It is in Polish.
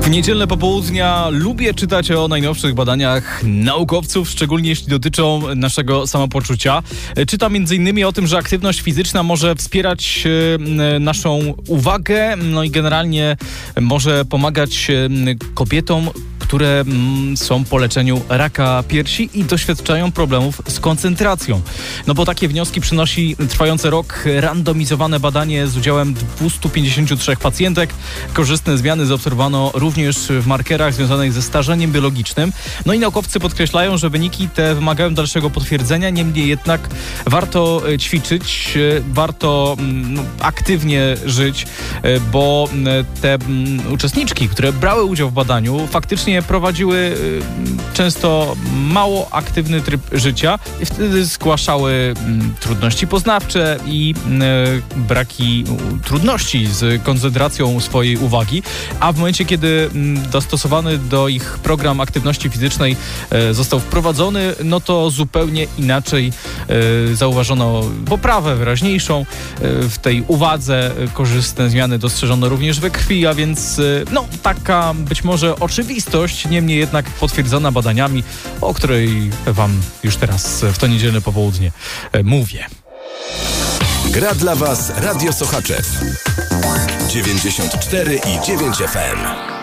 W niedzielne popołudnia lubię czytać o najnowszych badaniach naukowców, szczególnie jeśli dotyczą naszego samopoczucia. Czytam m.in. o tym, że aktywność fizyczna może wspierać naszą uwagę, no i generalnie może pomagać kobietom, które są po leczeniu raka piersi i doświadczają problemów z koncentracją. No bo takie wnioski przynosi trwający rok randomizowane badanie z udziałem 253 pacjentek. Korzystne zmiany zaobserwowano również w markerach związanych ze starzeniem biologicznym. No i naukowcy podkreślają, że wyniki te wymagają dalszego potwierdzenia, niemniej jednak warto ćwiczyć, warto aktywnie żyć, bo te uczestniczki, które brały udział w badaniu, faktycznie prowadziły często mało aktywny tryb życia i wtedy zgłaszały trudności poznawcze i braki trudności z koncentracją swojej uwagi, a w momencie, kiedy dostosowany do ich program aktywności fizycznej został wprowadzony, no to zupełnie inaczej zauważono poprawę wyraźniejszą w tej uwadze. Korzystne zmiany dostrzeżono również we krwi, a więc taka być może oczywistość, niemniej jednak potwierdzona badaniami, o której wam już teraz w to niedzielne popołudnie mówię. Gra dla was Radio Sochaczew 94,9 FM.